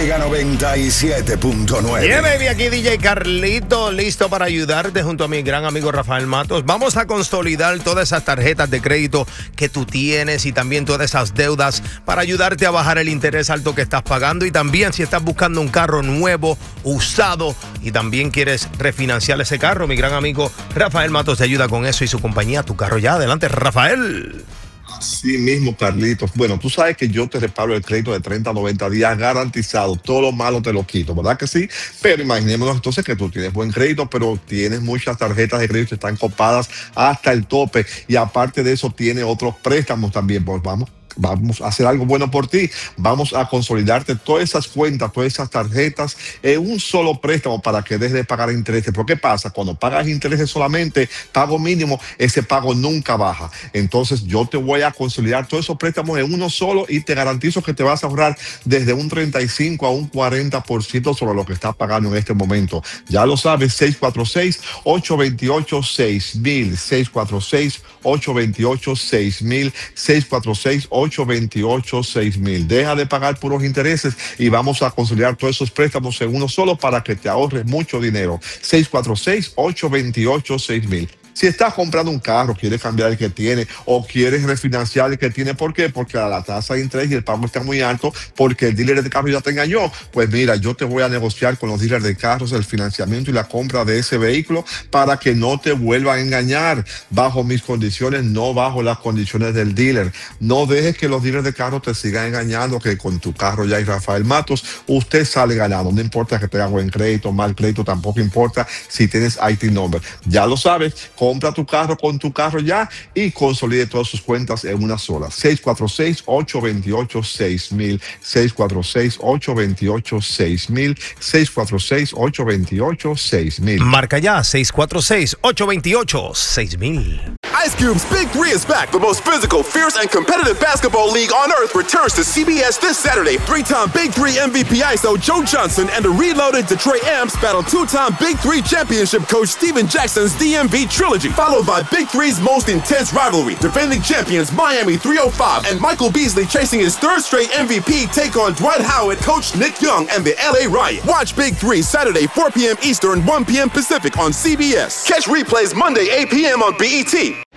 Mega 97.9. Yeah, baby, aquí DJ Carlito, listo para ayudarte junto a mi gran amigo Rafael Matos. Vamos a consolidar todas esas tarjetas de crédito que tú tienes y también todas esas deudas para ayudarte a bajar el interés alto que estás pagando. Y también si estás buscando un carro nuevo, usado, y también quieres refinanciar ese carro, mi gran amigo Rafael Matos te ayuda con eso y su compañía Tu Carro Ya. Adelante, Rafael. Así mismo, Carlitos. Bueno, tú sabes que yo te reparo el crédito de 30 a 90 días garantizado. Todo lo malo te lo quito, ¿verdad que sí? Pero imaginémonos entonces que tú tienes buen crédito, pero tienes muchas tarjetas de crédito que están copadas hasta el tope. Y aparte de eso, tiene otros préstamos también. Pues vamos a hacer algo bueno por ti. Vamos a consolidarte todas esas cuentas, todas esas tarjetas en un solo préstamo para que dejes de pagar intereses. Pero ¿qué pasa? Cuando pagas intereses solamente, pago mínimo, ese pago nunca baja. Entonces yo te voy a consolidar todos esos préstamos en uno solo y te garantizo que te vas a ahorrar desde un 35 a un 40% sobre lo que estás pagando en este momento. Ya lo sabes, 646-828-6000, 646-828-6000, 646-828-6000. Deja de pagar puros intereses y vamos a consolidar todos esos préstamos en uno solo para que te ahorres mucho dinero. 646-828-6000. Si estás comprando un carro, quieres cambiar el que tiene o quieres refinanciar el que tiene, ¿por qué? Porque la tasa de interés y el pago está muy alto porque el dealer de carro ya te engañó. Pues mira, yo te voy a negociar con los dealers de carros el financiamiento y la compra de ese vehículo para que no te vuelvan a engañar bajo mis condiciones, no bajo las condiciones del dealer. No dejes que los dealers de carros te sigan engañando, que con Tu Carro Ya y Rafael Matos usted sale ganando. No importa que tenga buen crédito, mal crédito, tampoco importa si tienes IT number. Ya lo sabes. Compra tu carro con Tu Carro Ya y consolide todas sus cuentas en una sola. 646-828-6000, 646-828-6000, 646-828-6000. Marca ya, 646-828-6000. Ice Cube's Big Three is back. The most physical, fierce, and competitive basketball league on earth returns to CBS this Saturday. Three-time Big Three MVP ISO Joe Johnson and the reloaded Detroit Amps battle two-time Big Three championship coach Steven Jackson's DMV trilogy, followed by Big Three's most intense rivalry. Defending champions Miami 305 and Michael Beasley chasing his third straight MVP take on Dwight Howard, coach Nick Young, and the LA Riot. Watch Big Three Saturday, 4 p.m. Eastern, 1 p.m. Pacific on CBS. Catch replays Monday, 8 p.m. on BET.